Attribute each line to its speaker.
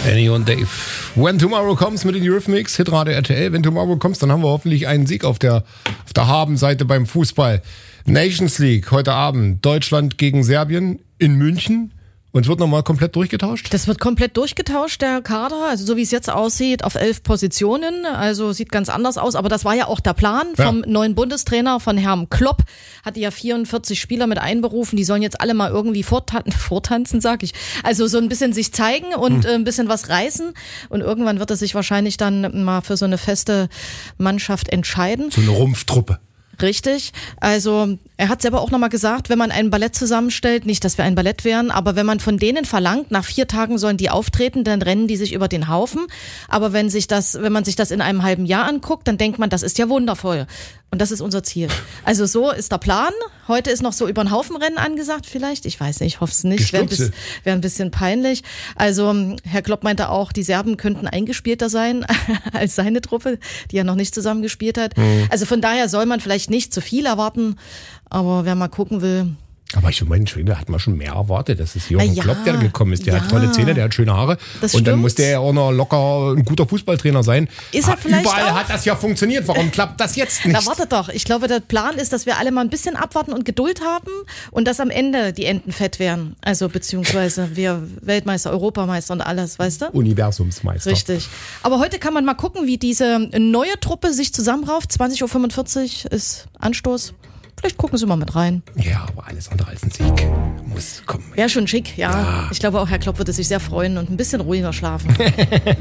Speaker 1: Annie und Dave. When Tomorrow Comes mit den Eurythmics, Hitradio RTL. Wenn Tomorrow Comes, dann haben wir hoffentlich einen Sieg auf der Habenseite beim Fußball. Nations League heute Abend. Deutschland gegen Serbien in München. Und es wird nochmal komplett durchgetauscht?
Speaker 2: Das wird komplett durchgetauscht, der Kader. Also so wie es jetzt aussieht, auf 11 Positionen. Also sieht ganz anders aus. Aber das war ja auch der Plan vom neuen Bundestrainer, von Herrn Klopp. Hatte ja 44 Spieler mit einberufen. Die sollen jetzt alle mal irgendwie vortanzen, sag ich. Also so ein bisschen sich zeigen und ein bisschen was reißen. Und irgendwann wird er sich wahrscheinlich dann mal für so eine feste Mannschaft entscheiden.
Speaker 1: So eine Rumpftruppe.
Speaker 2: Richtig. Also er hat selber auch nochmal gesagt, wenn man ein Ballett zusammenstellt, nicht, dass wir ein Ballett wären, aber wenn man von denen verlangt, nach 4 Tagen sollen die auftreten, dann rennen die sich über den Haufen. Aber wenn man sich das in einem halben Jahr anguckt, dann denkt man, das ist ja wundervoll. Und das ist unser Ziel. Also so ist der Plan. Heute ist noch so über den Haufen rennen angesagt vielleicht. Ich weiß nicht, ich hoffe es nicht. Wäre ein bisschen peinlich. Also Herr Klopp meinte auch, die Serben könnten eingespielter sein als seine Truppe, die ja noch nicht zusammengespielt hat. Also von daher soll man vielleicht nicht zu viel erwarten. Aber wer mal gucken will...
Speaker 1: Aber ich meine, da hat man schon mehr erwartet. Das ist Jürgen Klopp, der gekommen ist. Der hat tolle Zähne, der hat schöne Haare. Und dann muss der ja auch noch locker ein guter Fußballtrainer sein.
Speaker 2: Ist er vielleicht
Speaker 1: Überall
Speaker 2: auch?
Speaker 1: Hat das ja funktioniert. Warum klappt das jetzt nicht?
Speaker 2: Na, warte doch. Ich glaube, der Plan ist, dass wir alle mal ein bisschen abwarten und Geduld haben und dass am Ende die Enten fett werden. Also beziehungsweise wir Weltmeister, Europameister und alles, weißt du?
Speaker 1: Universumsmeister.
Speaker 2: Richtig. Aber heute kann man mal gucken, wie diese neue Truppe sich zusammenrauft. 20.45 Uhr ist Anstoß. Vielleicht gucken Sie mal mit rein.
Speaker 1: Ja, aber alles andere als ein Sieg muss kommen.
Speaker 2: Wäre schon schick, ja. Ich glaube auch, Herr Klopp würde sich sehr freuen und ein bisschen ruhiger schlafen.